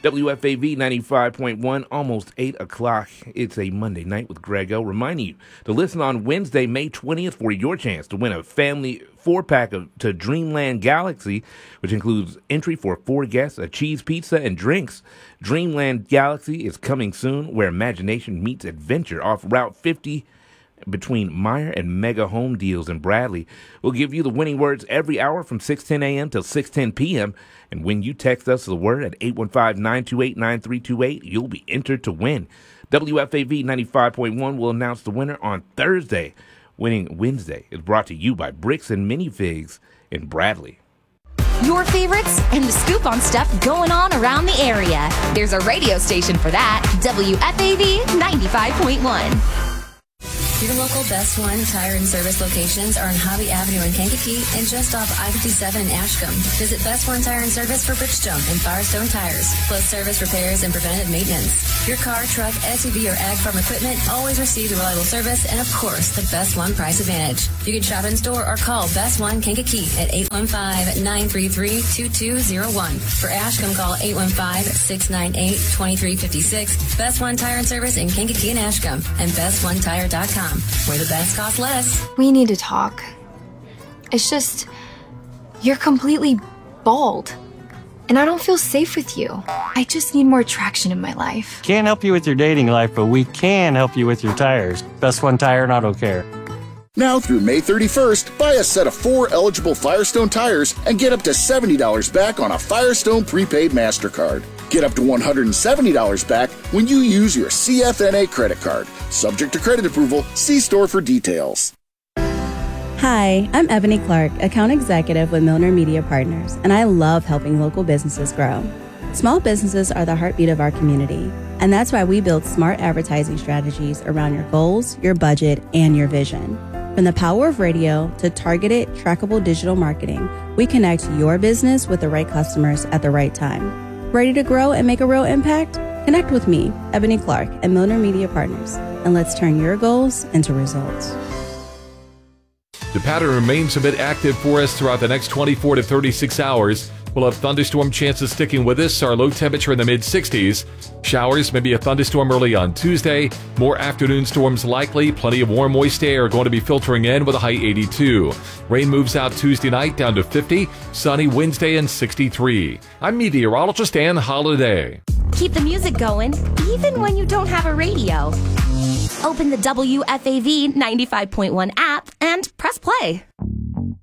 WFAV 95.1, almost 8 o'clock. It's a Monday night with Grego, reminding you to listen on Wednesday, May 20th for your chance to win a family 4-pack to Dreamland Galaxy, which includes entry for 4 guests, a cheese pizza, and drinks. Dreamland Galaxy is coming soon, where imagination meets adventure off Route 50 between Meyer and Mega Home Deals in Bradley. We'll give you the winning words every hour from 6:10 a.m. till 6:10 p.m. And when you text us the word at 815-928-9328, you'll be entered to win. WFAV 95.1 will announce the winner on Thursday. Winning Wednesday is brought to you by Bricks and Minifigs in Bradley. Your favorites and the scoop on stuff going on around the area. There's a radio station for that. WFAV 95.1. Your local Best One Tire and Service locations are on Hobby Avenue in Kankakee and just off I-57 in Ashcombe. Visit Best One Tire and Service for Bridgestone and Firestone tires, plus service repairs and preventive maintenance. Your car, truck, SUV, or ag farm equipment always receives a reliable service and, of course, the Best One price advantage. You can shop in store or call Best One Kankakee at 815-933-2201. For Ashcombe, call 815-698-2356. Best One Tire and Service in Kankakee and Ashcombe and BestOneTire.com. Where the best cost less. We need to talk. It's just, you're completely bald. And I don't feel safe with you. I just need more attraction in my life. Can't help you with your dating life, but we can help you with your tires. Best One Tire and Auto Care. Now through May 31st, buy a set of 4 eligible Firestone tires and get up to $70 back on a Firestone prepaid MasterCard. Get up to $170 back when you use your CFNA credit card. Subject to credit approval, see store for details. Hi, I'm Ebony Clark, Account Executive with Milner Media Partners, and I love helping local businesses grow. Small businesses are the heartbeat of our community, and that's why we build smart advertising strategies around your goals, your budget, and your vision. From the power of radio to targeted, trackable digital marketing, we connect your business with the right customers at the right time. Ready to grow and make a real impact? Connect with me, Ebony Clark, at Milner Media Partners, and let's turn your goals into results. The pattern remains a bit active for us throughout the next 24 to 36 hours. We'll have thunderstorm chances sticking with us, our low temperature in the mid-60s. Showers, maybe a thunderstorm early on Tuesday. More afternoon storms likely. Plenty of warm, moist air going to be filtering in with a high 82. Rain moves out Tuesday night down to 50. Sunny Wednesday and 63. I'm meteorologist Ann Holiday. Keep the music going, even when you don't have a radio. Open the WFAV 95.1 app and press play.